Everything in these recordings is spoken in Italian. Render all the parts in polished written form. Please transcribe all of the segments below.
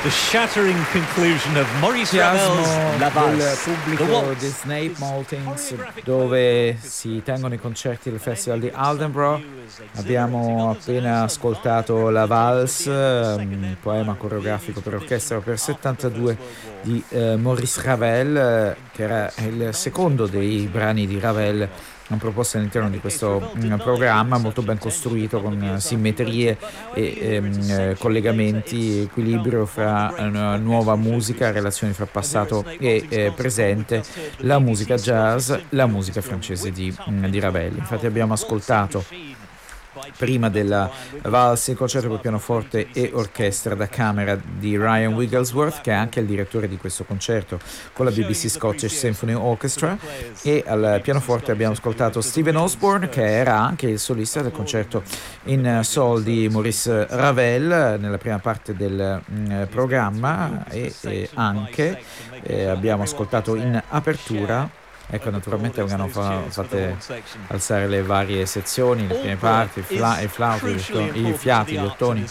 The shattering conclusion of Maurice Ravel's La Valse. Del pubblico di Snape Maltings, dove si tengono i concerti del Festival di Aldenborough. Abbiamo appena ascoltato La Valse, un poema coreografico per orchestra per 72 di Maurice Ravel, che era il secondo dei brani di Ravel proposte all'interno di questo programma, molto ben costruito, con simmetrie e collegamenti, equilibrio fra nuova musica, relazioni fra passato e presente, la musica jazz, la musica francese di Ravel. Infatti abbiamo ascoltato prima della valse il concerto per pianoforte e orchestra da camera di Ryan Wigglesworth, che è anche il direttore di questo concerto con la BBC Scottish Symphony Orchestra, e al pianoforte abbiamo ascoltato Stephen Osborne, che era anche il solista del concerto in sol di Maurice Ravel nella prima parte del programma, e anche abbiamo ascoltato in apertura. Ecco, naturalmente vengono fatte alzare le varie sezioni, le prime parti, i flauti, i fiati, gli ottoni,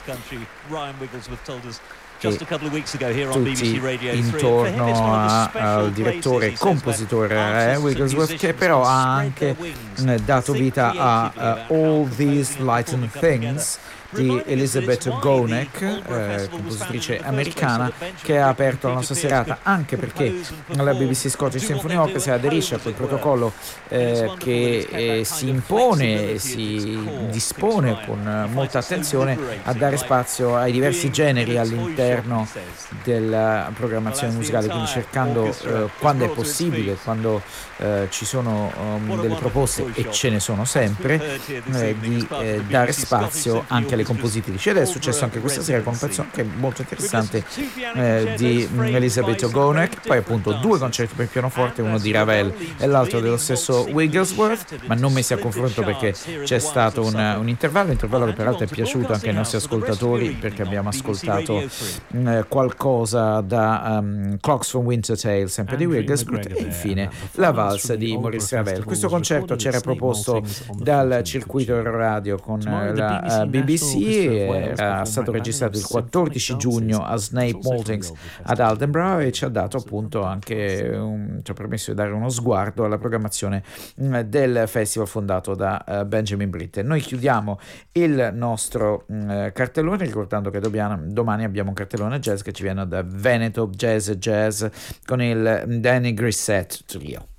tutti intorno al direttore e compositore Wigglesworth, che però ha anche dato vita a All These Lighten Things di Elizabeth Gonek, compositrice americana, che ha aperto la nostra serata, anche perché la BBC Scottish Symphony Orchestra aderisce a quel protocollo che si impone e si dispone con molta attenzione a dare spazio ai diversi generi all'interno della programmazione musicale, quindi cercando, quando è possibile, quando ci sono delle proposte, e ce ne sono sempre, di dare spazio anche alle compositrici. Ed è successo anche questa sera con un pezzo anche molto interessante di Elizabeth O'Gonek. Poi appunto due concerti per pianoforte, uno di Ravel e l'altro dello stesso Wigglesworth, ma non messi a confronto perché c'è stato un intervallo che peraltro è piaciuto anche ai nostri ascoltatori, perché abbiamo ascoltato qualcosa da Clocks from Winter Tale, sempre di Wigglesworth, e infine la valsa di Maurice Ravel. Questo concerto c'era proposto dal circuito radio con la BBC, era stato registrato il 14 giugno a Snape Maltings ad Aldenborough, e ci ha dato appunto anche ci ha permesso di dare uno sguardo alla programmazione del festival fondato da Benjamin Britten. Noi chiudiamo il nostro cartellone ricordando che domani abbiamo un cartellone jazz che ci viene da Veneto Jazz con il Danny Grissett Trio.